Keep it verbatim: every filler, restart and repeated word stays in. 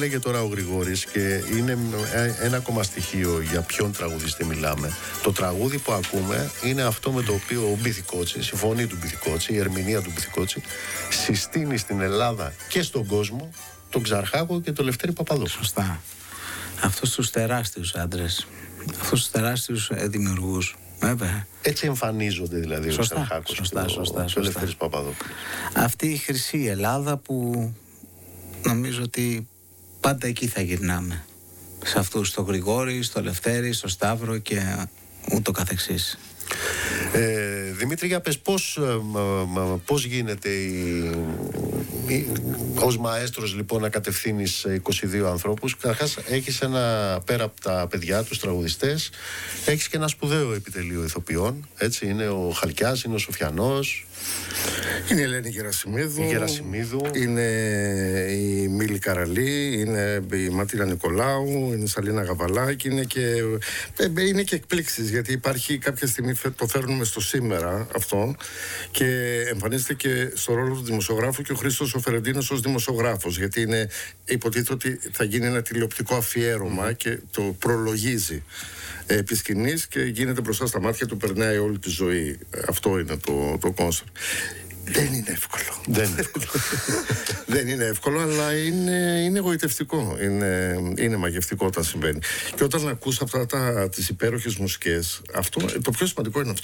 έλεγε τώρα ο Γρηγόρης, και είναι ένα ακόμα στοιχείο για ποιον τραγουδιστή μιλάμε. Το τραγούδι που ακούμε είναι αυτό με το οποίο ο Μπιθικότσι, η φωνή του Μπιθικότσι, η ερμηνεία του Μπιθικότσι, συστήνει στην Ελλάδα και στον κόσμο τον Ξαρχάκο και τον Λευτέρη Παπαδόπουλο. Σωστά. Αυτούς τους τεράστιους άντρες, αυτούς τους τεράστιους δημιουργούς. Βέβαια. Έτσι εμφανίζονται δηλαδή σωστά, ο Ξαρχάκος σωστά, και σωστά, ο, ο Λευτέρης Παπαδόπουλος. Αυτή η χρυσή Ελλάδα που νομίζω ότι πάντα εκεί θα γυρνάμε. Σε αυτούς, στο Γρηγόρη, στο Λευτέρη, στο Σταύρο και ούτω καθεξής. Ε, Δημήτρη, για πες πώς, πώς γίνεται η, η, ως μαέστρος λοιπόν να κατευθύνεις είκοσι δύο ανθρώπους. Καταρχάς έχεις ένα, πέρα από τα παιδιά, τους τραγουδιστές, έχεις και ένα σπουδαίο επιτελείο ηθοποιών, έτσι, είναι ο Χαλκιάς, είναι ο Σοφιανός, είναι η Ελένη Γερασιμίδου, η Γερασιμίδου, είναι η Μίλη Καραλή, είναι η Ματίνα Νικολάου, είναι η Σαλίνα Γαβαλάκη, είναι και, είναι και εκπλήξεις, γιατί υπάρχει κάποια στιγμή, το φέρνουμε στο σήμερα αυτό, και εμφανίζεται και στο ρόλο του δημοσιογράφου και ο Χρήστος ο Φερεντίνος ως δημοσιογράφος, γιατί είναι, υποτίθεται ότι θα γίνει ένα τηλεοπτικό αφιέρωμα mm. και το προλογίζει επί σκηνής και γίνεται μπροστά στα μάτια του, περνάει όλη τη ζωή. Αυτό είναι το, το κόνσεπτ. Δεν είναι εύκολο. Δεν είναι εύκολο. Δεν είναι εύκολο, αλλά είναι, είναι εγωιτευτικό. Είναι, είναι μαγευτικό όταν συμβαίνει. Και όταν ακούς αυτά τα, τις υπέροχες μουσικές, αυτό, το πιο σημαντικό είναι αυτό.